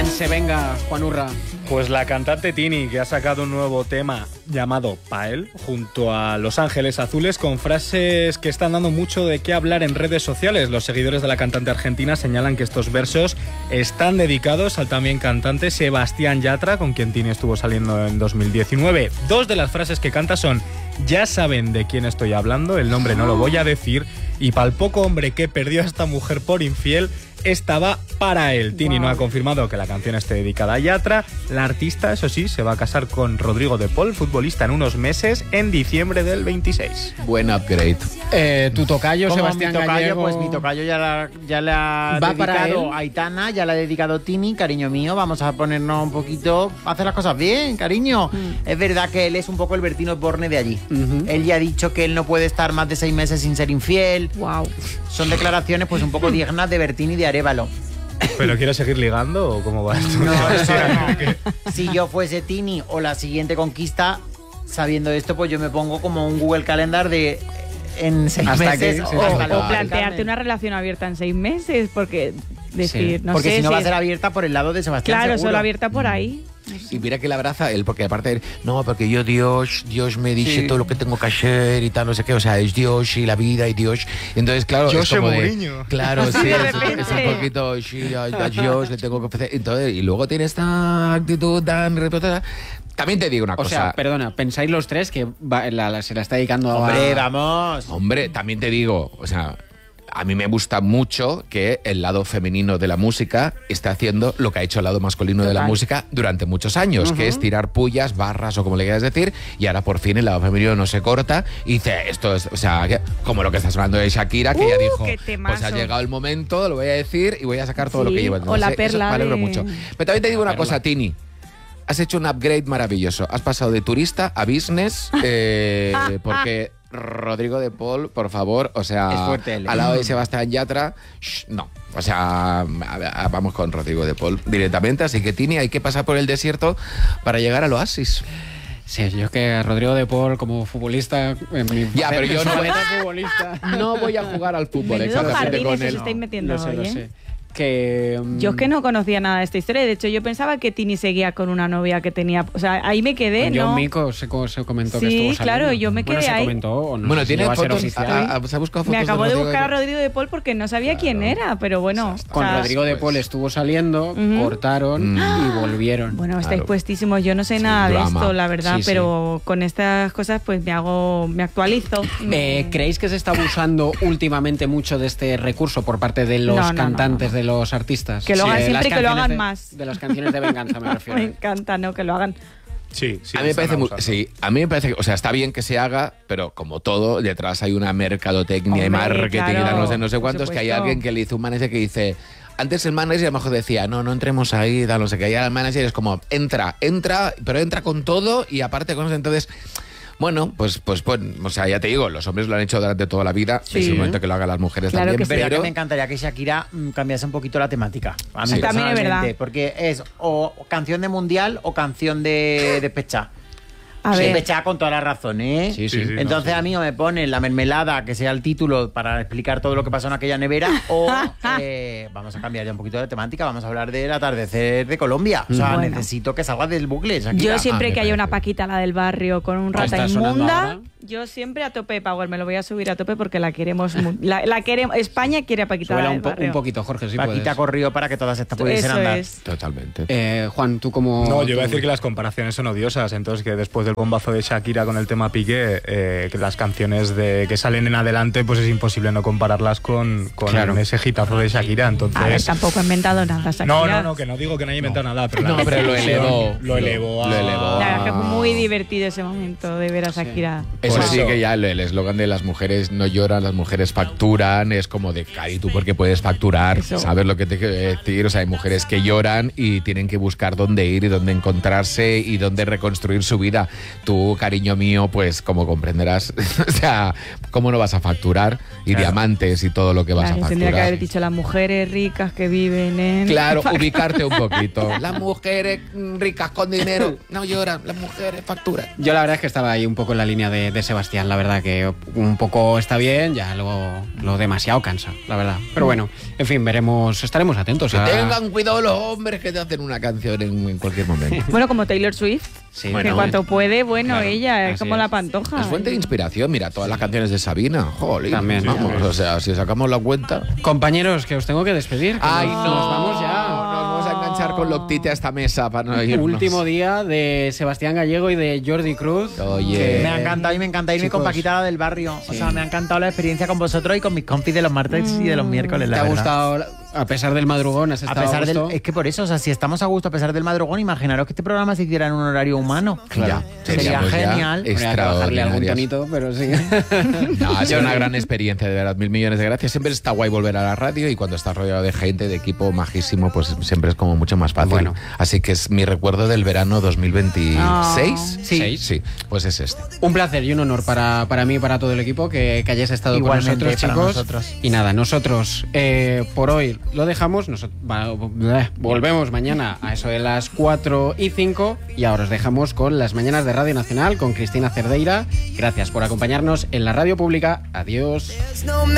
Quien se venga, Juan Urra. Pues la cantante Tini, que ha sacado un nuevo tema llamado Pael, junto a Los Ángeles Azules, con frases que están dando mucho de qué hablar en redes sociales. Los seguidores de la cantante argentina señalan que estos versos están dedicados al también cantante Sebastián Yatra, con quien Tini estuvo saliendo en 2019. Dos de las frases que canta son: ya saben de quién estoy hablando, el nombre no lo voy a decir, y pa'l poco hombre que perdió a esta mujer por infiel, esta va para él. Tini no ha confirmado que la canción esté dedicada a Yatra. La artista, eso sí, se va a casar con Rodrigo de Paul, futbolista, en unos meses, en diciembre del 26. Buen upgrade. Tu tocayo, Sebastián mi tocayo, Gallego. pues mi tocayo ya le ha ¿Va para dedicado él? a Aitana, ya le ha dedicado Tini, cariño mío, vamos a ponernos un poquito, a hacer las cosas bien, cariño. Es verdad que él es un poco el Bertino Borne de allí. Él ya ha dicho que él no puede estar más de 6 meses sin ser infiel. Wow. Son declaraciones pues un poco dignas de Bertini y de Arévalo. ¿Pero quieres seguir ligando o cómo va esto? No, si yo fuese Tini o la siguiente conquista, sabiendo esto, pues yo me pongo como un Google Calendar de en 6 Hasta meses. que- sí, O plantearte una relación abierta en 6 meses, porque decir, no porque sé si no va a es- ser abierta por el lado de Sebastián. Claro, seguro. solo abierta por ahí. Y mira que la abraza él, porque aparte, no, porque yo Dios me dice todo lo que tengo que hacer y tal, no sé qué, o sea, es Dios y la vida y Dios. Entonces, claro, Yo es soy como Mourinho. claro, Así sí, de es repente. un poquito, sí, a Dios le tengo que ofrecer. Entonces, y luego tiene esta actitud tan reputada. También te digo una O cosa. sea, perdona, ¿pensáis los tres que se la está dedicando a... Hombre, vamos. Hombre, también te digo, o sea, a mí me gusta mucho que el lado femenino de la música esté haciendo lo que ha hecho el lado masculino de la Total. música durante muchos años, que es tirar pullas, barras o como le quieras decir, y ahora por fin el lado femenino no se corta y dice, esto es, o sea, como lo que está sonando de Shakira, que ya dijo, qué temazo. pues ha llegado el momento, lo voy a decir y voy a sacar todo lo Sí, que llevo. o la Entonces, perla eso me alegro de- mucho. Pero también te digo una perla. cosa, Tini. Has hecho un upgrade maravilloso. Has pasado de turista a business, porque Rodrigo de Paul, por favor, o sea, Es fuerte él, ¿eh? al lado de Sebastián Yatra, no. O sea, vamos con Rodrigo de Paul directamente. Así que, Tini, hay que pasar por el desierto para llegar al oasis. Sí, yo es que Rodrigo de Paul como futbolista... Ya, pero yo no voy a... futbolista. No voy a jugar al fútbol, Menudo exactamente jardín con eso él. se estáis metiendo Lo sé, hoy, lo ¿eh? sé. Que... Yo es que no conocía nada de esta historia. De hecho, yo pensaba que Tini seguía con una novia que tenía... O sea, ahí me quedé, Con ¿no? John Mico se comentó que Sí, estuvo saliendo. claro, yo me Bueno, quedé se ahí. comentó o no Bueno, sé si tiene va a ser fotos. oficial. ¿Se ha buscado fotos Me acabo de Rodrigo buscar a Rodrigo de Paul porque no sabía quién era, pero bueno. Con o sea, Rodrigo de Paul estuvo saliendo, Ujú. cortaron y volvieron. Bueno, estáis Claro. puestísimos. Yo no sé nada drama. de esto, la verdad, Sí, sí. pero con estas cosas pues me actualizo. ¿Creéis que se está abusando últimamente mucho de este recurso por parte de los No, no, cantantes, no. de los artistas? Que lo hagan De siempre las y que lo canciones hagan de- más. De las canciones de venganza, me refiero. Me encanta, ¿no? Que lo hagan. Sí, sí. A mí me están parece abusando. sí, a mí me parece que, o sea, está bien que se haga, pero como todo, detrás hay una mercadotecnia y Hombre, marketing y claro, tal, no sé por cuántos, que hay supuesto. alguien que le hizo un manager que dice, antes el manager a lo mejor decía, no entremos ahí, tal, no sé qué, y ahora el manager es como, entra, pero entra con todo y aparte con eso, entonces... Bueno, pues, o sea, ya te digo, los hombres lo han hecho durante toda la vida, Sí. es el momento que lo hagan las mujeres Claro también, que sí. Pero pero... me encantaría que Shakira cambiase un poquito la temática. A mí Sí. También es personalmente, verdad. Porque es o canción de mundial o canción de despecha. A ver. Despecha con toda la razón, ¿eh? Sí, sí. Sí, sí. Entonces no, sí. a mí o me ponen la mermelada, que sea el título para explicar todo lo que pasó en aquella nevera, o vamos a cambiar ya un poquito de temática, vamos a hablar del atardecer de Colombia. O sea, Bueno. necesito que salga del bucle, Shakira. Yo siempre me que haya una parece. Paquita, la del barrio, con un Que rata está sonando inmunda, ahora. yo siempre a tope de Power. Me lo voy a subir a tope porque la queremos. La queremos. España quiere a Paquita, la Súbela del barrio. un poquito, Jorge, si Paquita puedes. corrió para que todas estas pudiesen Eso andar. es. Totalmente. Juan, tú como... No, yo iba a tú- decir que las comparaciones son odiosas, entonces que después del bombazo de Shakira con el tema Piqué, que las canciones que salen en adelante, pues es imposible no compararlas con Claro. ese hitazo de Shakira, A ver, entonces... tampoco he inventado nada, Shakira. No, que no digo que no haya inventado nada, pero No, pero lo elevó. Lo elevó. Lo elevó. La verdad es que fue muy divertido ese momento de ver a Shakira. Eso Por sí eso. que ya el eslogan de las mujeres no lloran, las mujeres facturan, es como de, Cari, ¿tú por qué puedes facturar? Eso. ¿Sabes lo que te quiero decir? O sea, hay mujeres que lloran y tienen que buscar dónde ir y dónde encontrarse y dónde reconstruir su vida. Tú, cariño mío, pues como comprenderás, o sea, ¿cómo no vas a facturar? Y Claro. diamantes y todo lo que vas Claro, a tendría que facturar. haber dicho las mujeres ricas que viven en... Claro, ubicarte un poquito. Las mujeres ricas con dinero no lloran, las mujeres facturan. Yo la verdad es que estaba ahí un poco en la línea de Sebastián, la verdad, que un poco está bien, ya lo demasiado cansa, la verdad. Pero bueno, en fin, estaremos atentos. Que tengan cuidado los hombres que te hacen una canción en cualquier momento. Bueno, como Taylor Swift, Sí, que bueno, cuanto puede, bueno, claro, ella es así como es. la Pantoja. Es fuente de inspiración, mira, todas las canciones de Sabina. Jolín, También, vamos, también. o sea, si sacamos la cuenta... Compañeros, que os tengo que despedir. que ¡Ay, nos no! vamos ya. Nos vamos a enganchar con Loctite a esta mesa para no irnos. Último día de Sebastián Gallego y de Jordi Cruz. Oye. Me ha encantado y me encanta irme chicos, con Paquita la del barrio. O sí. sea, me ha encantado la experiencia con vosotros y con mis compis de los martes y de los miércoles, ¿Te la ha verdad. gustado, a pesar del madrugón, has A estado pesar a gusto? es que por eso, o sea, si estamos a gusto a pesar del madrugón, imaginaros que este programa se hiciera en un horario humano. Ya, Sería seríamos ya genial. Habría que bajarle algún extraordinarias. tonito, pero sí. No, ha sido una gran experiencia, de verdad. 1000 millones de gracias. Siempre está guay volver a la radio y cuando estás rodeado de gente, de equipo majísimo, pues siempre es como mucho más fácil. Bueno. Así que es mi recuerdo del verano 2026. Sí. Sí, pues es este. Un placer y un honor para mí y para todo el equipo que hayáis estado Igualmente, con nosotros, para chicos. nosotros. Y nada, nosotros por hoy lo dejamos. Volvemos mañana a eso de las 4:05 y ahora os dejamos con las mañanas de Radio Nacional con Cristina Cerdeira. Gracias por acompañarnos en la radio pública. Adiós.